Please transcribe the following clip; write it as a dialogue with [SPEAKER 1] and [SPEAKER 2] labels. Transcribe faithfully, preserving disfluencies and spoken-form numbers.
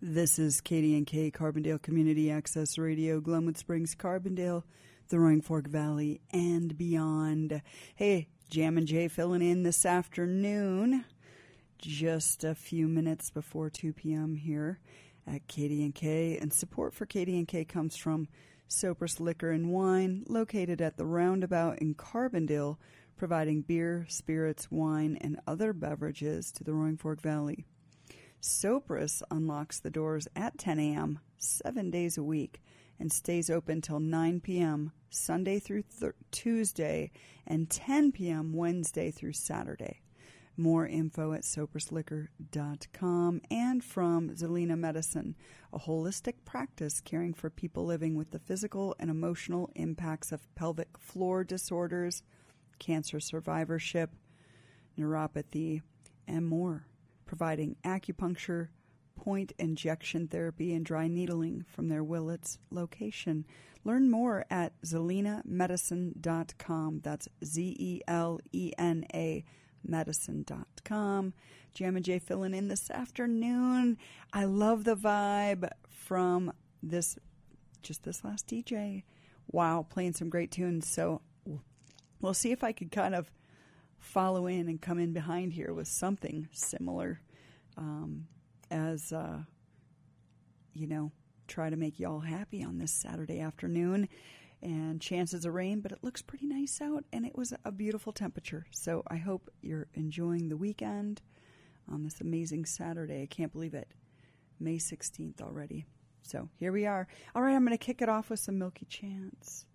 [SPEAKER 1] This is K D N K, Carbondale Community Access Radio, Glenwood Springs, Carbondale, the Roaring Fork Valley, and beyond. Hey, Jam and Jay filling in this afternoon, just a few minutes before two p.m. here at K D N K. And support for K D N K comes from Sopris Liquor and Wine, located at the Roundabout in Carbondale, providing beer, spirits, wine, and other beverages to the Roaring Fork Valley. Sopris unlocks the doors at ten a.m., seven days a week, and stays open till nine p.m. Sunday through th- Tuesday and ten p.m. Wednesday through Saturday. More info at sopris liquor dot com. And from Zelina Medicine, a holistic practice caring for people living with the physical and emotional impacts of pelvic floor disorders, cancer survivorship, neuropathy, and more. Providing acupuncture, point injection therapy, and dry needling from their Willits location. Learn more at zelena medicine dot com. That's Z E L E N A medicine dot com. Jam and Jay filling in this afternoon. I love the vibe from this, just this last D J. Wow, playing some great tunes. So we'll see if I could kind of follow in and come in behind here with something similar um, as, uh, you know, try to make y'all happy on this Saturday afternoon. And chances of rain, but it looks pretty nice out, and it was a beautiful temperature. So I hope you're enjoying the weekend on this amazing Saturday. I can't believe it. May sixteenth already. So here we are. All right, I'm going to kick it off with some Milky Chance.